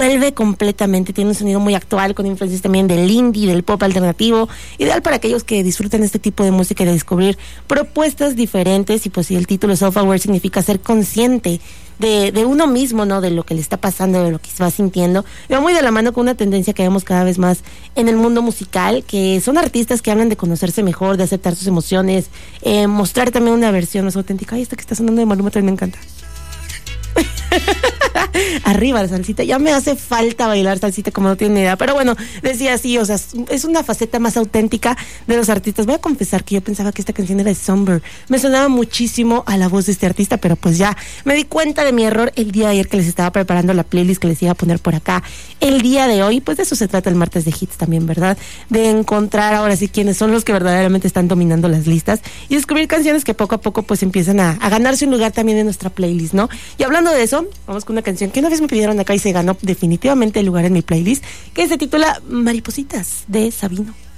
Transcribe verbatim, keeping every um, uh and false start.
envuelve completamente, tiene un sonido muy actual con influencias también del indie, del pop alternativo, ideal para aquellos que disfrutan este tipo de música y de descubrir propuestas diferentes. Y pues si el título Self-Aware significa ser consciente de, de uno mismo, ¿no? De lo que le está pasando, de lo que se va sintiendo. Y va muy de la mano con una tendencia que vemos cada vez más en el mundo musical, que son artistas que hablan de conocerse mejor, de aceptar sus emociones, eh, mostrar también una versión más auténtica. Ay, esta que está sonando de Maluma también me encanta. Arriba la salsita, ya me hace falta bailar salsita como no tiene idea, pero bueno, decía así, o sea, es una faceta más auténtica de los artistas. Voy a confesar que yo pensaba que esta canción era de Somber, me sonaba muchísimo a la voz de este artista, pero pues ya me di cuenta de mi error el día de ayer que les estaba preparando la playlist que les iba a poner por acá el día de hoy. Pues de eso se trata el martes de hits también, ¿verdad? De encontrar ahora sí quiénes son los que verdaderamente están dominando las listas y descubrir canciones que poco a poco pues empiezan a, a ganarse un lugar también en nuestra playlist, ¿no? Y hablando de eso, vamos con una canción que una vez me pidieron acá y se ganó definitivamente el lugar en mi playlist, que se titula Maripositas, de Sabino.